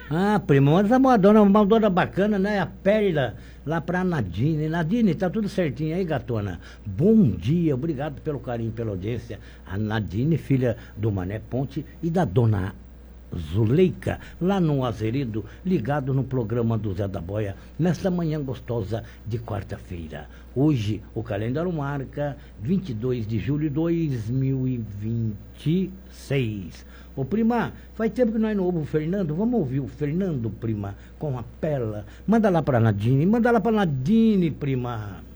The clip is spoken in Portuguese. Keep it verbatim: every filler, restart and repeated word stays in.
Ah, primo, mas uma dona, uma dona bacana, né? A Périla, lá pra Nadine. Nadine, tá tudo certinho aí, gatona? Bom dia, obrigado pelo carinho, pela audiência. A Nadine, filha do Mané Ponte e da dona Zuleika, lá no Azeredo, ligado no programa do Zé da Boia, nesta manhã gostosa de quarta-feira. Hoje, o calendário marca vinte e dois de julho de dois mil e vinte e seis. Ô, prima, faz tempo que nós não ouvimos o Fernando. Vamos ouvir o Fernando, prima, com a Pela. Manda lá pra Nadine, manda lá pra Nadine, prima.